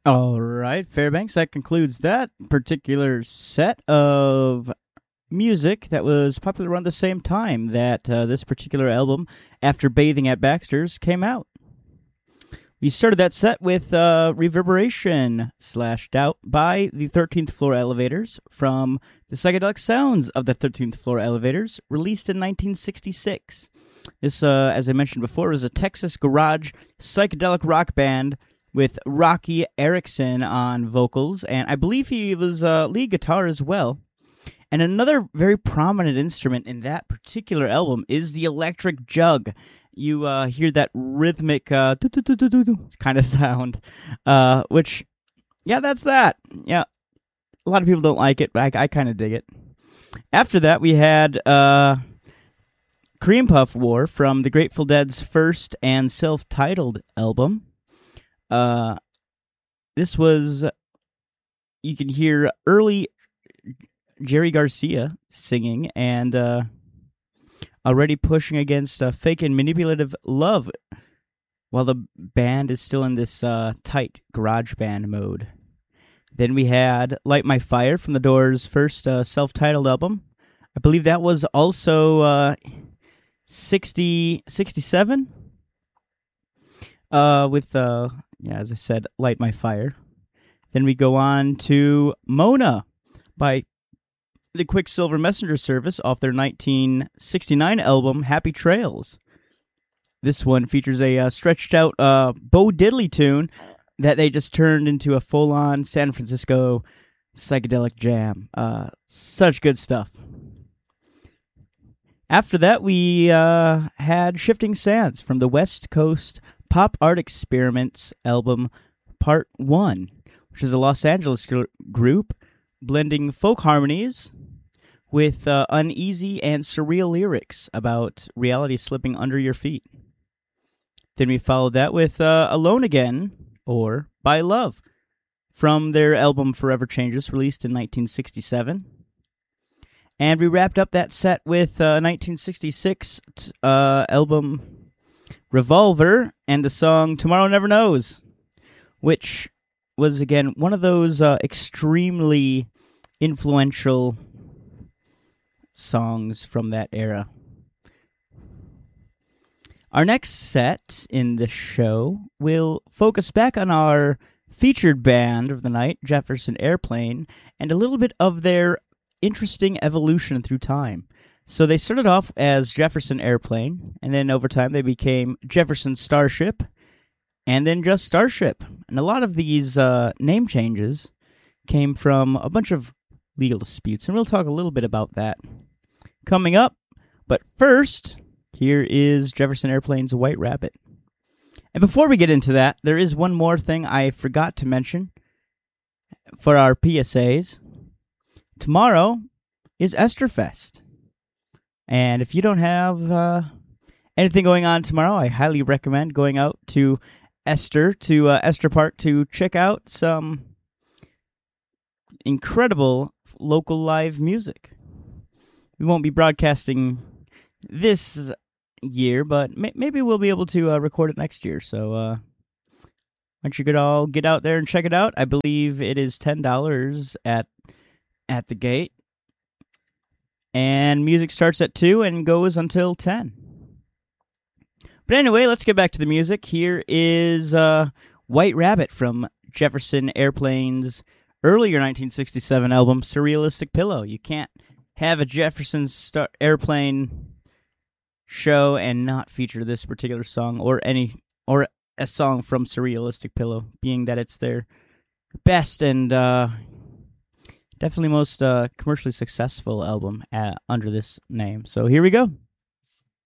All right, Fairbanks, that concludes that particular set of music that was popular around the same time that this particular album, After Bathing at Baxter's, came out. We started that set with Reverberation/Doubt by the 13th Floor Elevators from the Psychedelic Sounds of the 13th Floor Elevators, released in 1966. This, as I mentioned before, is a Texas garage psychedelic rock band with Rocky Erickson on vocals, and I believe he was lead guitar as well. And another very prominent instrument in that particular album is the electric jug. You hear that rhythmic kind of sound, which, yeah, that's that. Yeah, a lot of people don't like it, but I kind of dig it. After that, we had Cream Puff War from the Grateful Dead's first and self-titled album. This was, you can hear early Jerry Garcia singing and already pushing against fake and manipulative love while the band is still in this tight garage band mode. Then we had Light My Fire from the Doors' first self-titled album. I believe that was also 67 with, as I said, Light My Fire. Then we go on to Mona by the Quicksilver Messenger Service off their 1969 album, Happy Trails. This one features a stretched-out Bo Diddley tune that they just turned into a full-on San Francisco psychedelic jam. Such good stuff. After that, we had Shifting Sands from the West Coast Pop Art Experiments album, Part 1, which is a Los Angeles group blending folk harmonies with uneasy and surreal lyrics about reality slipping under your feet. Then we followed that with Alone Again, or By Love, from their album Forever Changes, released in 1967. And we wrapped up that set with 1966 album Revolver and the song Tomorrow Never Knows, which was, again, one of those extremely influential songs from that era. Our next set in the show will focus back on our featured band of the night, Jefferson Airplane, and a little bit of their interesting evolution through time. So they started off as Jefferson Airplane, and then over time they became Jefferson Starship, and then just Starship. And a lot of these name changes came from a bunch of legal disputes, and we'll talk a little bit about that coming up. But first, here is Jefferson Airplane's White Rabbit. And before we get into that, there is one more thing I forgot to mention for our PSAs. Tomorrow is Esterfest. And if you don't have anything going on tomorrow, I highly recommend going out to Esther Park to check out some incredible local live music. We won't be broadcasting this year, but maybe we'll be able to record it next year. So why don't you all get out there and check it out? I believe it is $10 at the gate. And music starts at 2 and goes until 10. But anyway, let's get back to the music. Here is White Rabbit from Jefferson Airplane's earlier 1967 album, Surrealistic Pillow. You can't have a Jefferson Airplane show and not feature this particular song or a song from Surrealistic Pillow, being that it's their best and definitely most commercially successful album under this name. So here we go.